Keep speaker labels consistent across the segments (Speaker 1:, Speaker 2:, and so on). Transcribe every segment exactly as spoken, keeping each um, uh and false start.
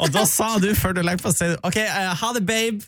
Speaker 1: Og da sa du, før du legger på, sier du, ok, uh, ha det, babe.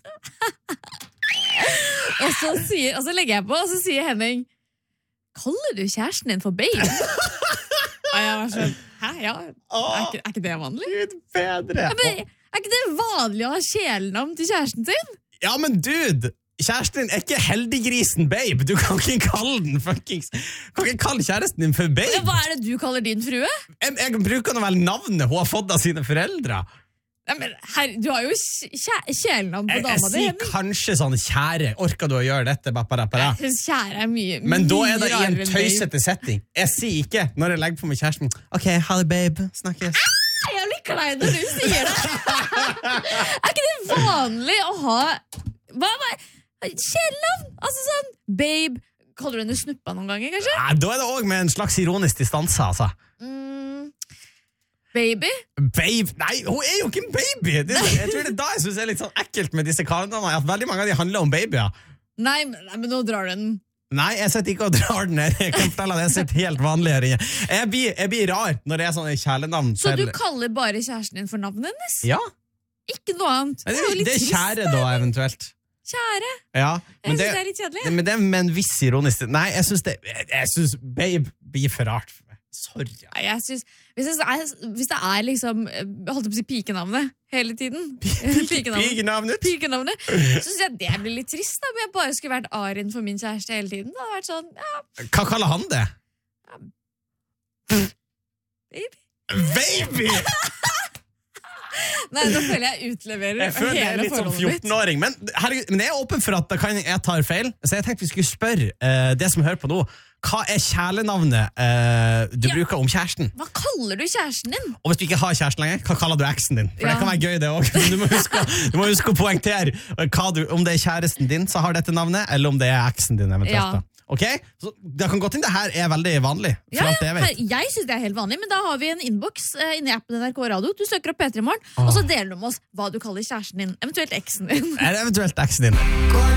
Speaker 2: Og så, sier, og så legger jeg på, og så sier Henning, kaller du kjæresten din for babe? Og jeg var sånn, hæ, ja, er ikke, er ikke det vanlig?
Speaker 1: Gud, bedre.
Speaker 2: Ja, men, er ikke det vanlig å ha kjælenavn til kjæresten sin?
Speaker 1: Ja, men dude, kjæresten din er ikke heldiggrisen babe. Du kan ikke kalle den fuckings... Kan ikke kalle kjæresten din for babe.
Speaker 2: Hva er det du kaller din frue?
Speaker 1: Jeg, jeg bruker nå vel navnet hun har fått av sine foreldre.
Speaker 2: Nei, men her, du har jo kjæ kjælenavn på
Speaker 1: Jeg, jeg
Speaker 2: dama di.
Speaker 1: sier kanskje sånn kjære. Orker du å gjøre dette? Bare, bare.
Speaker 2: Jeg synes kjære er mye,
Speaker 1: Men da
Speaker 2: mye
Speaker 1: er det i en
Speaker 2: rarere enn babe.
Speaker 1: tøysete setting. Jeg sier ikke, når jeg legger på med kjæresten, ok, ha det, babe, snakkes.
Speaker 2: Jeg blir klein når du sier det. Er ikke det vanlig å ha... Hva, hva? Kjælenavn? Altså sånn, babe. Kaller du henne snuppa noen ganger, kanskje?
Speaker 1: Nei, da er det også med en slags ironisk distanse, altså.
Speaker 2: Mm, baby?
Speaker 1: Babe? Nei, hun er jo ikke en baby! Det, jeg tror det er da jeg synes det er litt sånn ekkelt med disse kalenderne, at veldig mange av de handler om babyer.
Speaker 2: Nei, men, nei, men nå drar du den.
Speaker 1: Nei, jeg sitter ikke og drar den her. Jeg kan fortelle at jeg sitter helt vanlig her inne. Jeg blir, jeg blir rar når det er sånne kjælenavn.
Speaker 2: Så
Speaker 1: til...
Speaker 2: du kaller bare kjæresten din for navnet hennes?
Speaker 1: Ja.
Speaker 2: Ikke noe annet.
Speaker 1: Det
Speaker 2: jo
Speaker 1: er,
Speaker 2: litt
Speaker 1: det er
Speaker 2: trist,
Speaker 1: kjære da, eventuelt.
Speaker 2: Kjære.
Speaker 1: Ja,
Speaker 2: Jeg
Speaker 1: men
Speaker 2: synes
Speaker 1: det,
Speaker 2: det er litt kjedelig.
Speaker 1: men det er med en viss ironisk... Nei, jeg synes det... Jeg, jeg synes babe blir for rart for meg. Sorry.
Speaker 2: Nei, Jeg synes, hvis, det er, hvis det er liksom jeg holdt på å si pikenavnet hele tiden Pikenavnet,
Speaker 1: Pigenavnet?
Speaker 2: pikenavnet så synes jeg det blir litt trist da, om jeg bare skulle vært Arin for min kjæreste hele tiden. Det hadde vært sånn, ja,
Speaker 1: Hva kaller han det?
Speaker 2: baby.
Speaker 1: Baby!
Speaker 2: Nei, nå føler jeg utleverer
Speaker 1: Jeg føler jeg er
Speaker 2: hele
Speaker 1: litt som
Speaker 2: forholdet mitt.
Speaker 1: fjorten-åring, men, herregud, men jeg er åpen for at da kan jeg tar feil, så jeg tenkte vi skulle spørre eh, det som hører på nå. Hva er kjælenavnet eh, du
Speaker 2: Ja.
Speaker 1: bruker om kjæresten?
Speaker 2: Hva kaller du kjæresten din?
Speaker 1: Og hvis du ikke har kjæresten lenger, hva kaller du eksen din? For
Speaker 2: Ja.
Speaker 1: det kan være gøy det også. Du må huske, du må huske å poengtere hva du, om det er kjæresten din som har dette navnet, eller om det er eksen din eventuelt.
Speaker 2: Ja.
Speaker 1: Da. Ok? Så det kan godt inn det her er veldig vanlig. For
Speaker 2: Ja,
Speaker 1: alt det jeg
Speaker 2: ja,
Speaker 1: vet.
Speaker 2: her, jeg synes det er helt vanlig, men da har vi en inbox uh, inne i appen N R K Radio. Du søker opp P tre Morgen, og så deler du med oss hva du kaller kjæresten din, eventuelt eksen din.
Speaker 1: Er det eventuelt eksen din?